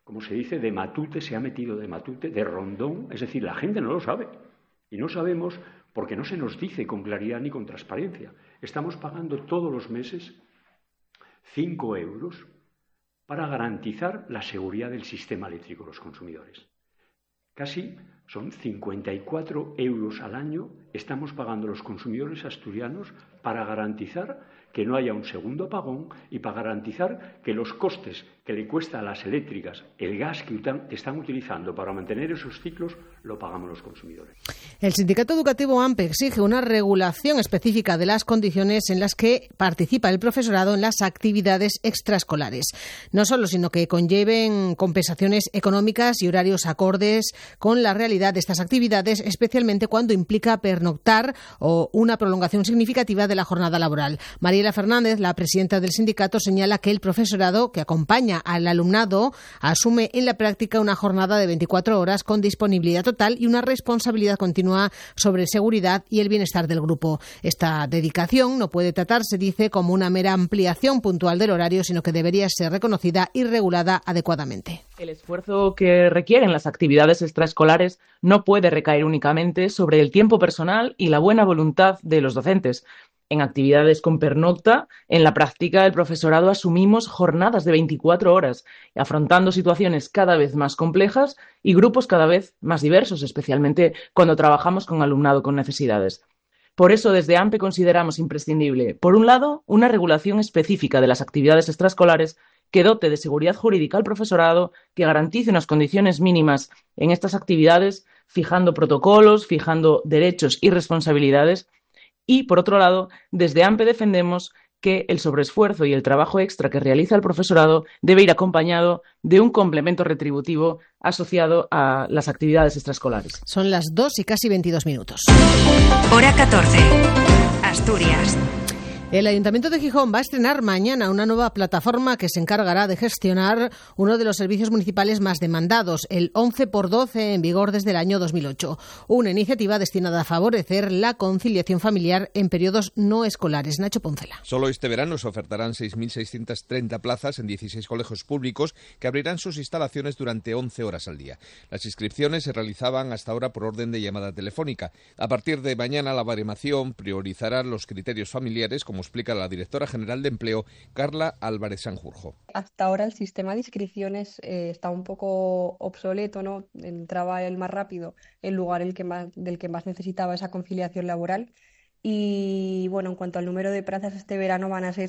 como se dice, de matute, se ha metido de matute, de rondón, es decir, la gente no lo sabe. Y no sabemos porque no se nos dice con claridad ni con transparencia. Estamos pagando todos los meses 5 euros para garantizar la seguridad del sistema eléctrico de los consumidores. Casi son 54 euros al año estamos pagando los consumidores asturianos para garantizar que no haya un segundo apagón y para garantizar que los costes que le cuesta a las eléctricas el gas que están utilizando para mantener esos ciclos lo pagamos los consumidores. El sindicato educativo AMPE exige una regulación específica de las condiciones en las que participa el profesorado en las actividades extraescolares. No solo, sino que conlleven compensaciones económicas y horarios acordes con la realidad de estas actividades, especialmente cuando implica pernoctar o una prolongación significativa de la jornada laboral. Mariela Fernández, la presidenta del sindicato, señala que el profesorado que acompaña al alumnado asume en la práctica una jornada de 24 horas con disponibilidad total y una responsabilidad continua sobre seguridad y el bienestar del grupo. Esta dedicación no puede tratarse, dice, como una mera ampliación puntual del horario, sino que debería ser reconocida y regulada adecuadamente. El esfuerzo que requieren las actividades extraescolares no puede recaer únicamente sobre el tiempo personal y la buena voluntad de los docentes. En actividades con pernocta, en la práctica del profesorado asumimos jornadas de 24 horas, afrontando situaciones cada vez más complejas y grupos cada vez más diversos, especialmente cuando trabajamos con alumnado con necesidades. Por eso, desde AMPE consideramos imprescindible, por un lado, una regulación específica de las actividades extraescolares que dote de seguridad jurídica al profesorado, que garantice unas condiciones mínimas en estas actividades, fijando protocolos, fijando derechos y responsabilidades. Y, por otro lado, desde AMPE defendemos que el sobreesfuerzo y el trabajo extra que realiza el profesorado debe ir acompañado de un complemento retributivo asociado a las actividades extraescolares. Son las 2 y casi 22 minutos. Hora 14. Asturias. El Ayuntamiento de Gijón va a estrenar mañana una nueva plataforma que se encargará de gestionar uno de los servicios municipales más demandados, el 11x12, en vigor desde el año 2008. Una iniciativa destinada a favorecer la conciliación familiar en periodos no escolares. Nacho Poncela. Solo este verano se ofertarán 6.630 plazas en 16 colegios públicos que abrirán sus instalaciones durante 11 horas al día. Las inscripciones se realizaban hasta ahora por orden de llamada telefónica. A partir de mañana, la baremación priorizará los criterios familiares, como explica la directora general de Empleo, Carla Álvarez Sanjurjo. Hasta ahora el sistema de inscripciones está un poco obsoleto, ¿no? Entraba el más rápido en lugar del que más necesitaba esa conciliación laboral. Y bueno, en cuanto al número de plazas, este verano van a ser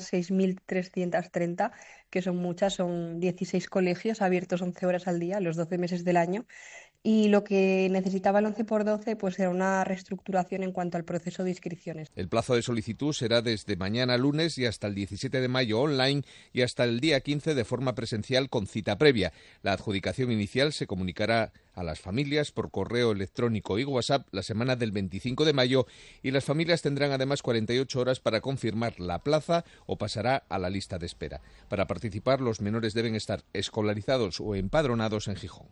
6.330, que son muchas, son 16 colegios abiertos 11 horas al día, los 12 meses del año. Y lo que necesitaba el 11x12 pues era una reestructuración en cuanto al proceso de inscripciones. El plazo de solicitud será desde mañana lunes y hasta el 17 de mayo online y hasta el día 15 de forma presencial con cita previa. La adjudicación inicial se comunicará a las familias por correo electrónico y WhatsApp la semana del 25 de mayo y las familias tendrán además 48 horas para confirmar la plaza o pasará a la lista de espera. Para participar, los menores deben estar escolarizados o empadronados en Gijón.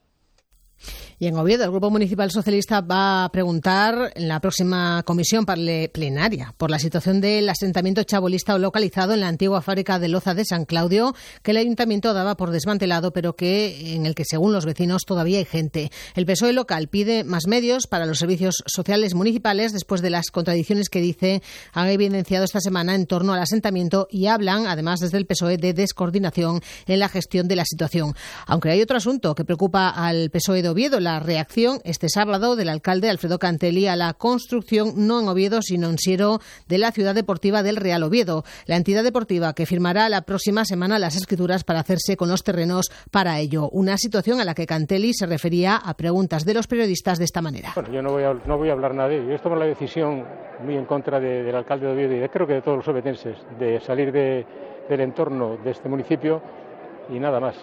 Y en Oviedo, el Grupo Municipal Socialista va a preguntar en la próxima comisión plenaria por la situación del asentamiento chabolista localizado en la antigua fábrica de loza de San Claudio, que el Ayuntamiento daba por desmantelado, pero en el que, según los vecinos, todavía hay gente. El PSOE local pide más medios para los servicios sociales municipales después de las contradicciones que dice han evidenciado esta semana en torno al asentamiento y hablan, además, desde el PSOE de descoordinación en la gestión de la situación. Aunque hay otro asunto que preocupa al PSOE de Oviedo, la reacción este sábado del alcalde Alfredo Cantelli a la construcción no en Oviedo sino en Siero de la ciudad deportiva del Real Oviedo, la entidad deportiva que firmará la próxima semana las escrituras para hacerse con los terrenos para ello. Una situación a la que Cantelli se refería a preguntas de los periodistas de esta manera. Bueno, yo no voy a hablar nada de ello. Yo tomo la decisión muy en contra del alcalde de Oviedo y creo que de todos los ovetenses de salir del entorno de este municipio y nada más.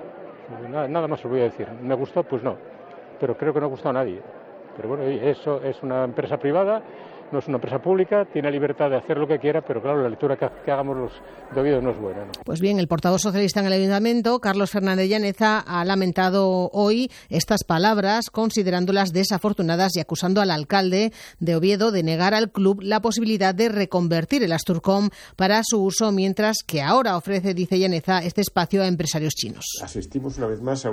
Nada más os voy a decir. ¿Me gustó? Pues no. Pero creo que no ha gustado a nadie. Pero bueno, eso es una empresa privada, no es una empresa pública, tiene libertad de hacer lo que quiera, pero claro, la lectura que hagamos los de Oviedo no es buena, ¿no? Pues bien, el portavoz socialista en el Ayuntamiento, Carlos Fernández Llaneza, ha lamentado hoy estas palabras, considerándolas desafortunadas y acusando al alcalde de Oviedo de negar al club la posibilidad de reconvertir el Asturcom para su uso, mientras que ahora ofrece, dice Llaneza, este espacio a empresarios chinos. Asistimos una vez más a